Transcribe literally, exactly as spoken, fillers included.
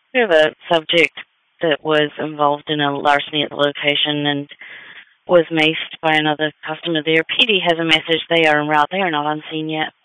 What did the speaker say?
We have a subject that was involved in a larceny at the location and was maced by another customer there. P D has a message they are en route. They are not on scene yet.